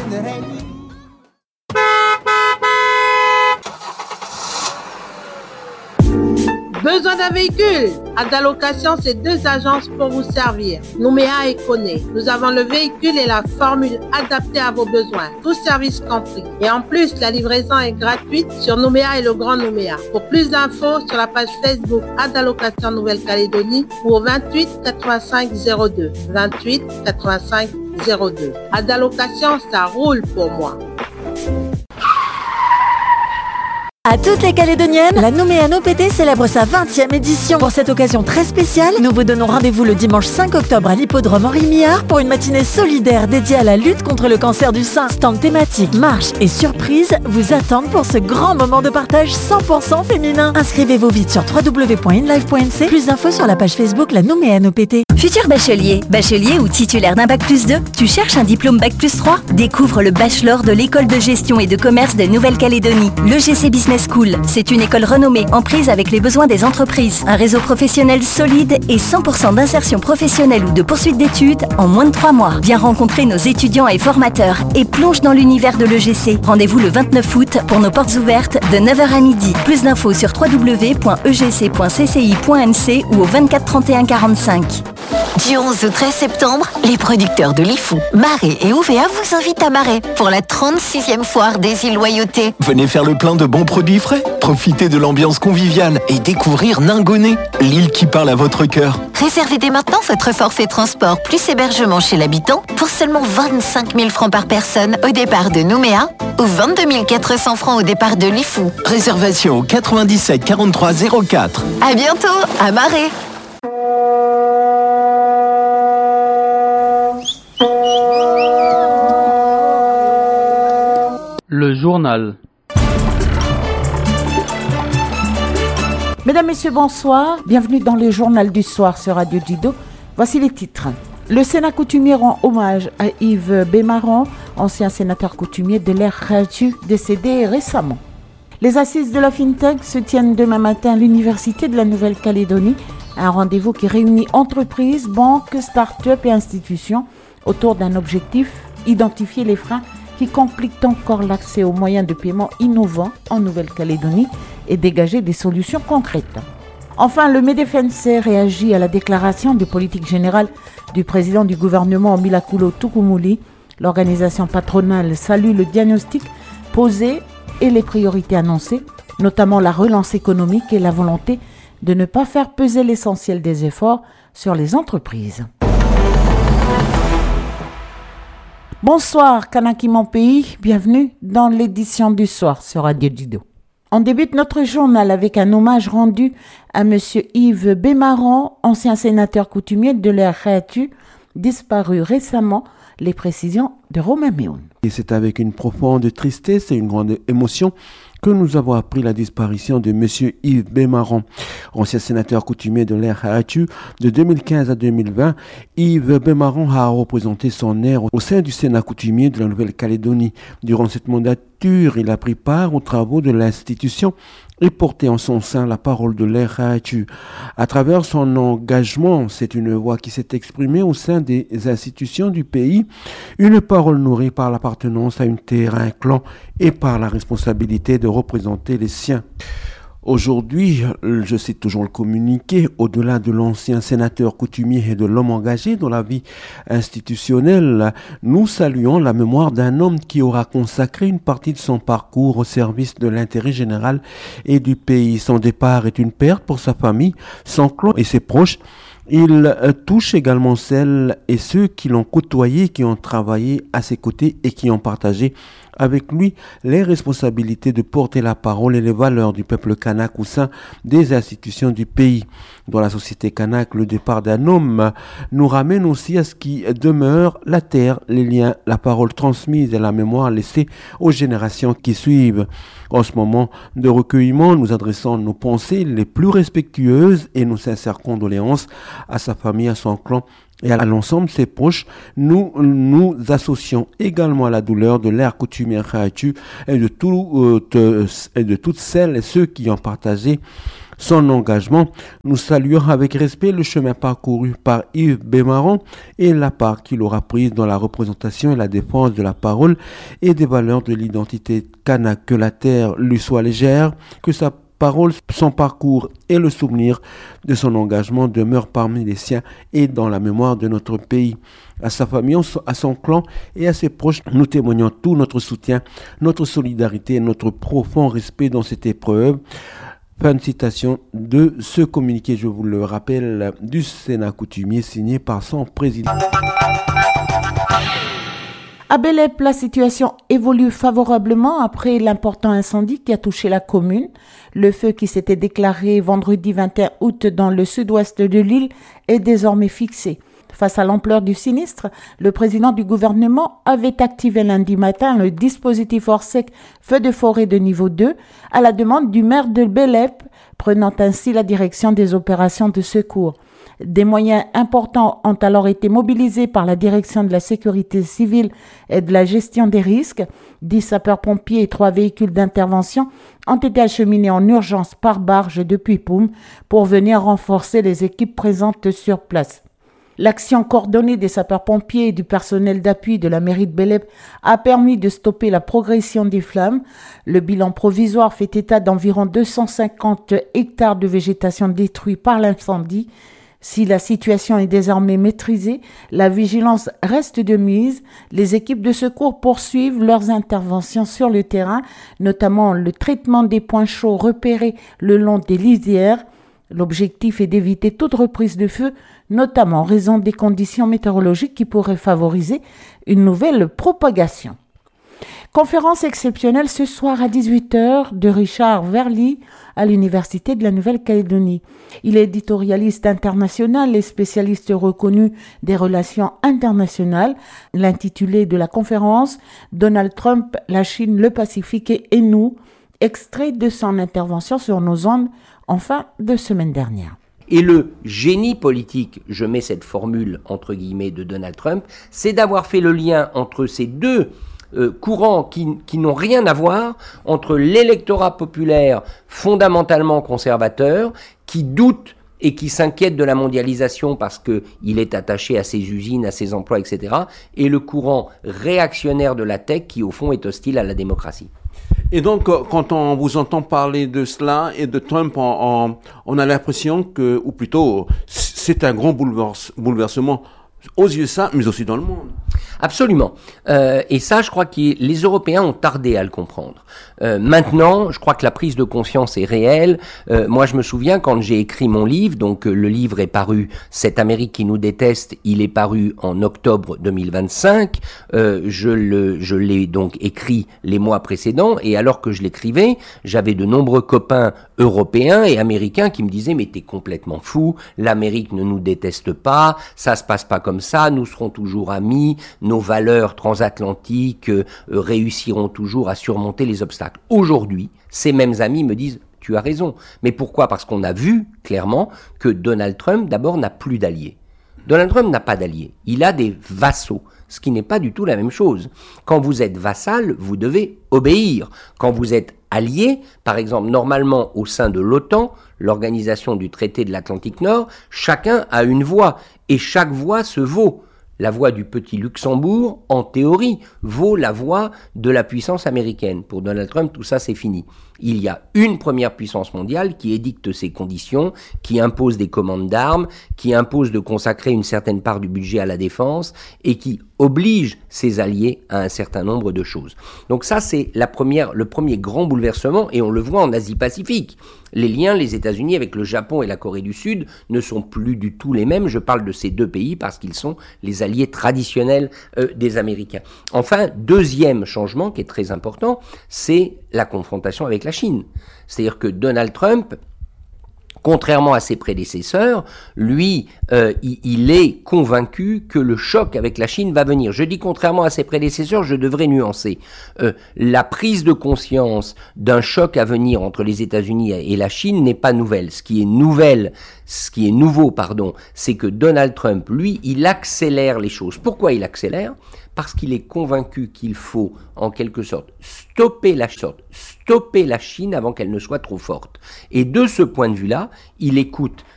Besoin d'un véhicule? Adalocation, c'est 2 agences pour vous servir. Nouméa et Koné. Nous avons le véhicule et la formule adaptée à vos besoins. Tout service compris. Et en plus, la livraison est gratuite sur Nouméa et le Grand Nouméa. Pour plus d'infos, sur la page Facebook Adalocation Nouvelle-Calédonie ou au 28 85 02. 28 85 02. Adalocation, ça roule pour moi. À toutes les Calédoniennes, la Nouméa NOPT célèbre sa 20e édition. Pour cette occasion très spéciale, nous vous donnons rendez-vous le dimanche 5 octobre à l'hippodrome Henri Millard pour une matinée solidaire dédiée à la lutte contre le cancer du sein. Stand thématique, marche et surprise vous attendent pour ce grand moment de partage 100% féminin. Inscrivez-vous vite sur www.inlife.nc. Plus d'infos sur la page Facebook la Nouméa NOPT. Futur bachelier ou titulaire d'un Bac+2, tu cherches un diplôme Bac+3? Découvre le bachelor de l'école de gestion et de commerce de Nouvelle-Calédonie, l'EGC Business School. C'est une école renommée, en prise avec les besoins des entreprises. Un réseau professionnel solide et 100% d'insertion professionnelle ou de poursuite d'études en moins de 3 mois. Viens rencontrer nos étudiants et formateurs et plonge dans l'univers de l'EGC. Rendez-vous le 29 août pour nos portes ouvertes de 9h à midi. Plus d'infos sur www.egc.cci.nc ou au 24 31 45. Du 11 au 13 septembre, les producteurs de Lifou, Marais et OVA vous invitent à Marais pour la 36e foire des îles Loyauté. Venez faire le plein de bons produits frais, profitez de l'ambiance conviviale et découvrir Ningoné, l'île qui parle à votre cœur. Réservez dès maintenant votre forfait transport plus hébergement chez l'habitant pour seulement 25 000 francs par personne au départ de Nouméa ou 22 400 francs au départ de Lifou. Réservation au 97 43 04. À bientôt à Marais. Le journal. Mesdames, Messieurs, bonsoir. Bienvenue dans le journal du soir sur Radio Dido. Voici les titres. Le Sénat coutumier rend hommage à Yves Bémaran, ancien sénateur coutumier de l'ère Raju, décédé récemment. Les assises de la FinTech se tiennent demain matin à l'Université de la Nouvelle-Calédonie, un rendez-vous qui réunit entreprises, banques, start-up et institutions autour d'un objectif, identifier les freins qui compliquent encore l'accès aux moyens de paiement innovants en Nouvelle-Calédonie et dégager des solutions concrètes. Enfin, le MEDEFNC réagit à la déclaration de politique générale du président du gouvernement Milakulo Tukumuli. L'organisation patronale salue le diagnostic posé et les priorités annoncées, notamment la relance économique et la volonté de ne pas faire peser l'essentiel des efforts sur les entreprises. Bonsoir Kanaki mon pays, bienvenue dans l'édition du soir sur Radio Dido. On débute notre journal avec un hommage rendu à M. Yves Bémaran, ancien sénateur coutumier de l'ère Raju, disparu récemment. Les précisions de Romain Méon. Et c'est avec une profonde tristesse et une grande émotion que nous avons appris la disparition de M. Yves Bémaran, ancien sénateur coutumier de l'ère Raju. De 2015 à 2020, Yves Bémaran a représenté son aire au sein du Sénat coutumier de la Nouvelle-Calédonie. Durant cette mandature, il a pris part aux travaux de l'institution et porté en son sein la parole de l'ère Raju. À travers son engagement, c'est une voix qui s'est exprimée au sein des institutions du pays, une parole nourrie par l'appartenance à une terre, à un clan et par la responsabilité de représenter les siens. Aujourd'hui, je cite toujours le communiqué, au-delà de l'ancien sénateur coutumier et de l'homme engagé dans la vie institutionnelle, nous saluons la mémoire d'un homme qui aura consacré une partie de son parcours au service de l'intérêt général et du pays. Son départ est une perte pour sa famille, son clan et ses proches. Il touche également celles et ceux qui l'ont côtoyé, qui ont travaillé à ses côtés et qui ont partagé avec lui les responsabilités de porter la parole et les valeurs du peuple kanak au sein des institutions du pays. Dans la société kanak, le départ d'un homme nous ramène aussi à ce qui demeure, la terre, les liens, la parole transmise et la mémoire laissée aux générations qui suivent. En ce moment de recueillement, nous adressons nos pensées les plus respectueuses et nos sincères condoléances à sa famille, à son clan et à l'ensemble de ses proches. Nous nous associons également à la douleur de l'ère coutumière Raju et de toutes celles et ceux qui ont partagé son engagement. Nous saluons avec respect le chemin parcouru par Yves Bémaron et la part qu'il aura prise dans la représentation et la défense de la parole et des valeurs de l'identité kanak. Que la terre lui soit légère, que sa parole, son parcours et le souvenir de son engagement demeurent parmi les siens et dans la mémoire de notre pays. À sa famille, à son clan et à ses proches, nous témoignons tout notre soutien, notre solidarité et notre profond respect dans cette épreuve. Fin de citation de ce communiqué, je vous le rappelle, du Sénat coutumier signé par son président. À Belep, la situation évolue favorablement après l'important incendie qui a touché la commune. Le feu qui s'était déclaré vendredi 21 août dans le sud-ouest de l'île est désormais fixé. Face à l'ampleur du sinistre, le président du gouvernement avait activé lundi matin le dispositif Orsec feu de forêt de niveau 2 à la demande du maire de Belep, prenant ainsi la direction des opérations de secours. Des moyens importants ont alors été mobilisés par la direction de la sécurité civile et de la gestion des risques. 10 sapeurs-pompiers et 3 véhicules d'intervention ont été acheminés en urgence par barge depuis Poum pour venir renforcer les équipes présentes sur place. L'action coordonnée des sapeurs-pompiers et du personnel d'appui de la mairie de Belep a permis de stopper la progression des flammes. Le bilan provisoire fait état d'environ 250 hectares de végétation détruits par l'incendie. Si la situation est désormais maîtrisée, la vigilance reste de mise. Les équipes de secours poursuivent leurs interventions sur le terrain, notamment le traitement des points chauds repérés le long des lisières. L'objectif est d'éviter toute reprise de feu, notamment en raison des conditions météorologiques qui pourraient favoriser une nouvelle propagation. Conférence exceptionnelle ce soir à 18h de Richard Verly à l'Université de la Nouvelle-Calédonie. Il est éditorialiste international et spécialiste reconnu des relations internationales. L'intitulé de la conférence, Donald Trump, la Chine, le Pacifique et nous, extrait de son intervention sur nos ondes en fin de semaine dernière. Et le génie politique, je mets cette formule entre guillemets de Donald Trump, c'est d'avoir fait le lien entre ces deux courants qui n'ont rien à voir, entre l'électorat populaire fondamentalement conservateur, qui doute et qui s'inquiète de la mondialisation parce qu'il est attaché à ses usines, à ses emplois, etc., et le courant réactionnaire de la tech qui, au fond, est hostile à la démocratie. Et donc, quand on vous entend parler de cela et de Trump, on a l'impression que, ou plutôt, c'est un grand bouleversement aux USA, mais aussi dans le monde. Absolument. Et ça, je crois que les Européens ont tardé à le comprendre. Maintenant, je crois que la prise de conscience est réelle. Moi, je me souviens quand j'ai écrit mon livre, donc le livre est paru, Cette Amérique qui nous déteste, il est paru en octobre 2025. Je l'ai donc écrit les mois précédents, et alors que je l'écrivais, j'avais de nombreux copains européens et américains qui me disaient « Mais t'es complètement fou, l'Amérique ne nous déteste pas, ça se passe pas comme ça, nous serons toujours amis, nos valeurs transatlantiques réussiront toujours à surmonter les obstacles. » Aujourd'hui, ces mêmes amis me disent « Tu as raison. » Mais pourquoi ? Parce qu'on a vu clairement que Donald Trump, d'abord, n'a plus d'alliés. Donald Trump n'a pas d'alliés. Il a des vassaux, ce qui n'est pas du tout la même chose. Quand vous êtes vassal, vous devez obéir. Quand vous êtes allié, par exemple, normalement au sein de l'OTAN, l'organisation du traité de l'Atlantique Nord, chacun a une voix et chaque voix se vaut. La voix du petit Luxembourg, en théorie, vaut la voix de la puissance américaine. Pour Donald Trump, tout ça, c'est fini. Il y a une première puissance mondiale qui édicte ses conditions, qui impose des commandes d'armes, qui impose de consacrer une certaine part du budget à la défense et qui oblige ses alliés à un certain nombre de choses. Donc ça, c'est le premier grand bouleversement, et on le voit en Asie-Pacifique. Les liens, les États-Unis avec le Japon et la Corée du Sud ne sont plus du tout les mêmes. Je parle de ces deux pays parce qu'ils sont les alliés traditionnels des Américains. Enfin, deuxième changement qui est très important, c'est la confrontation avec la Chine. C'est-à-dire que Donald Trump, contrairement à ses prédécesseurs, lui, il est convaincu que le choc avec la Chine va venir. Je dis contrairement à ses prédécesseurs, je devrais nuancer. La prise de conscience d'un choc à venir entre les États-Unis et la Chine n'est pas nouvelle. Ce qui est nouveau, c'est que Donald Trump, lui, il accélère les choses. Pourquoi il accélère ? Parce qu'il est convaincu qu'il faut, en quelque sorte, stopper stopper la Chine avant qu'elle ne soit trop forte. Et de ce point de vue-là, il écoute